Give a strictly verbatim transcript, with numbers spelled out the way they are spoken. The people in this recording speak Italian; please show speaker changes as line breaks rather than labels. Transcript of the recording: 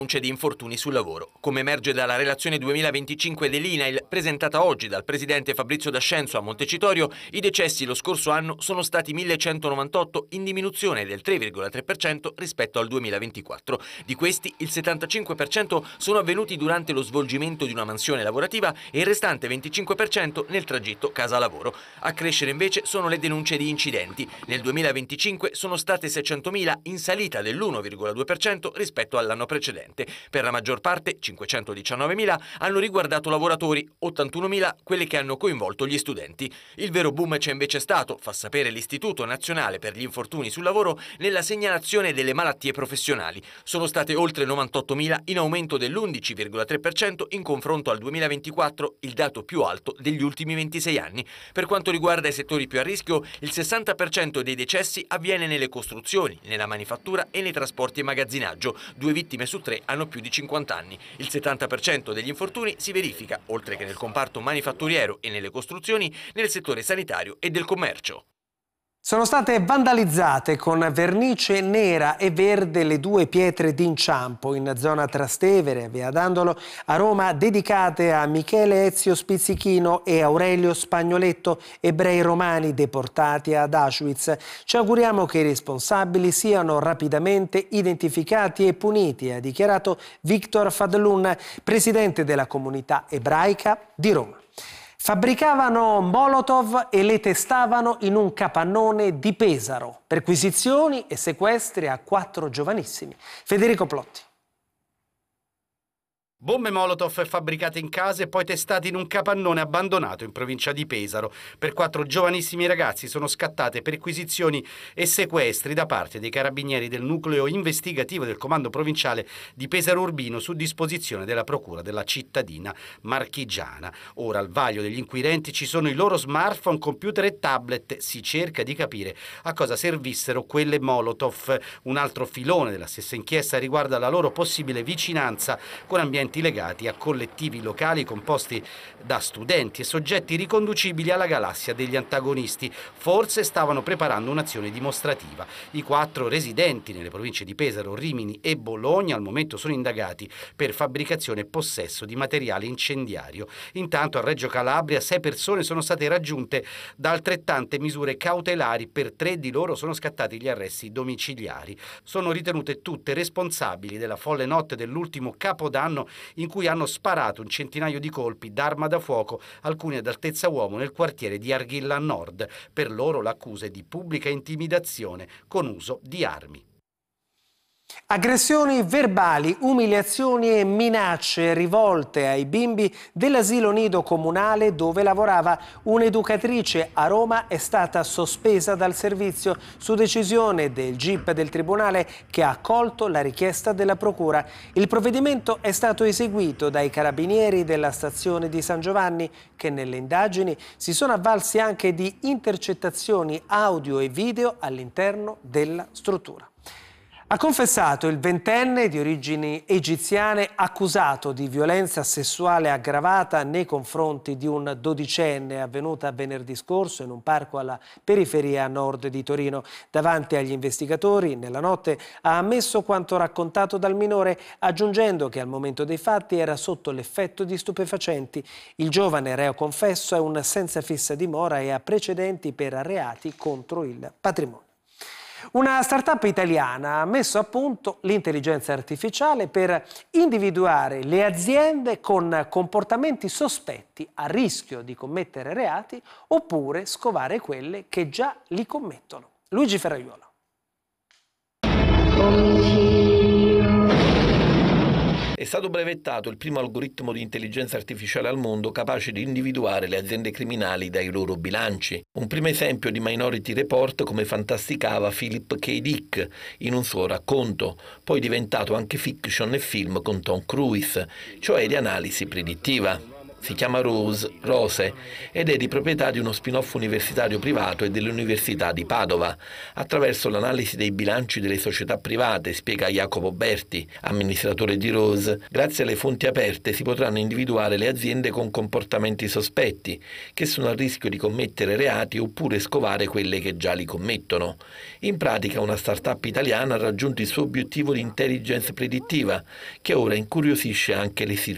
Denunce di infortuni sul lavoro. Come emerge dalla relazione duemilaventicinque dell'I N A I L presentata oggi dal presidente Fabrizio D'Ascenzo a Montecitorio, i decessi lo scorso anno sono stati millecentonovantotto, in diminuzione del tre virgola tre per cento rispetto al duemilaventiquattro. Di questi il settantacinque per cento sono avvenuti durante lo svolgimento di una mansione lavorativa e il restante venticinque per cento nel tragitto casa-lavoro. A crescere invece sono le denunce di incidenti. Nel duemilaventicinque sono state seicentomila, in salita dell'uno virgola due per cento rispetto all'anno precedente. Per la maggior parte, cinquecentodiciannovemila, hanno riguardato lavoratori, ottantunomila quelle che hanno coinvolto gli studenti. Il vero boom c'è invece stato, fa sapere l'Istituto Nazionale per gli Infortuni sul Lavoro, nella segnalazione delle malattie professionali. Sono state oltre novantottomila, in aumento dell'undici virgola tre per cento in confronto al duemilaventiquattro, il dato più alto degli ultimi ventisei anni. Per quanto riguarda i settori più a rischio, il sessanta per cento dei decessi avviene nelle costruzioni, nella manifattura e nei trasporti e magazzinaggio. Due vittime su tre hanno più di cinquanta anni. Il settanta per cento degli infortuni si verifica, oltre che nel comparto manifatturiero e nelle costruzioni, nel settore sanitario e del commercio.
Sono state vandalizzate con vernice nera e verde le due pietre d'inciampo in zona Trastevere, via Dandolo, a Roma, dedicate a Michele Ezio Spizzichino e Aurelio Spagnoletto, ebrei romani deportati ad Auschwitz. Ci auguriamo che i responsabili siano rapidamente identificati e puniti, ha dichiarato Victor Fadlun, presidente della comunità ebraica di Roma. Fabbricavano Molotov e le testavano in un capannone di Pesaro. Perquisizioni e sequestri a quattro giovanissimi. Federico Plotti.
Bombe Molotov fabbricate in casa e poi testate in un capannone abbandonato in provincia di Pesaro. Per quattro giovanissimi ragazzi sono scattate perquisizioni e sequestri da parte dei carabinieri del nucleo investigativo del comando provinciale di Pesaro Urbino su disposizione della procura della cittadina marchigiana. Ora al vaglio degli inquirenti ci sono i loro smartphone, computer e tablet. Si cerca di capire a cosa servissero quelle Molotov. Un altro filone della stessa inchiesta riguarda la loro possibile vicinanza con ambienti legati a collettivi locali composti da studenti e soggetti riconducibili alla galassia degli antagonisti. Forse stavano preparando un'azione dimostrativa. I quattro residenti nelle province di Pesaro, Rimini e Bologna al momento sono indagati per fabbricazione e possesso di materiale incendiario. Intanto a Reggio Calabria sei persone sono state raggiunte da altrettante misure cautelari. Per tre di loro sono scattati gli arresti domiciliari. Sono ritenute tutte responsabili della folle notte dell'ultimo Capodanno in cui hanno sparato un centinaio di colpi d'arma da fuoco, alcuni ad altezza uomo, nel quartiere di Arghilla Nord. Per loro l'accusa è di pubblica intimidazione con uso di armi.
Aggressioni verbali, umiliazioni e minacce rivolte ai bimbi dell'asilo nido comunale dove lavorava un'educatrice a Roma è stata sospesa dal servizio su decisione del G I P del Tribunale che ha accolto la richiesta della Procura. Il provvedimento è stato eseguito dai carabinieri della stazione di San Giovanni che nelle indagini si sono avvalsi anche di intercettazioni audio e video all'interno della struttura. Ha confessato il ventenne di origini egiziane accusato di violenza sessuale aggravata nei confronti di un dodicenne avvenuta venerdì scorso in un parco alla periferia nord di Torino. Davanti agli investigatori, nella notte, ha ammesso quanto raccontato dal minore, aggiungendo che al momento dei fatti era sotto l'effetto di stupefacenti. Il giovane reo confesso è un senza fissa dimora e ha precedenti per reati contro il patrimonio. Una startup italiana ha messo a punto l'intelligenza artificiale per individuare le aziende con comportamenti sospetti a rischio di commettere reati oppure scovare quelle che già li commettono. Luigi Ferraiuolo.
È stato brevettato il primo algoritmo di intelligenza artificiale al mondo capace di individuare le aziende criminali dai loro bilanci. Un primo esempio di Minority Report, come fantasticava Philip K. Dick in un suo racconto, poi diventato anche fiction e film con Tom Cruise, cioè di analisi predittiva. Si chiama Rose, Rose, ed è di proprietà di uno spin-off universitario privato e dell'Università di Padova. Attraverso l'analisi dei bilanci delle società private, spiega Jacopo Berti, amministratore di Rose, grazie alle fonti aperte si potranno individuare le aziende con comportamenti sospetti, che sono a rischio di commettere reati oppure scovare quelle che già li commettono. In pratica una start-up italiana ha raggiunto il suo obiettivo di intelligence predittiva, che ora incuriosisce anche le istituzioni